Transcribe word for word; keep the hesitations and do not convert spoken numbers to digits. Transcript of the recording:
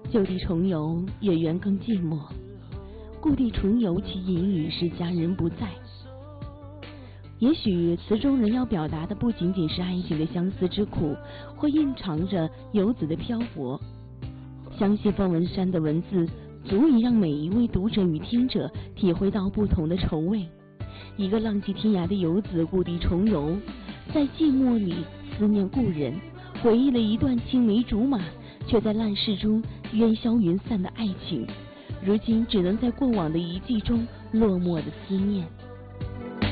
旧地重游，演员更寂寞。故地重游，其隐语是佳人不在。也许词中人要表达的不仅仅是爱情的相思之苦，或蕴藏着游子的漂泊。相信方文山的文字足以让每一位读者与听者体会到不同的愁味。一个浪迹天涯的游子故地重游，在寂寞里思念故人，回忆了一段青梅竹马却在烂世中烟消云散的爱情，如今只能在过往的遗迹中落寞的思念。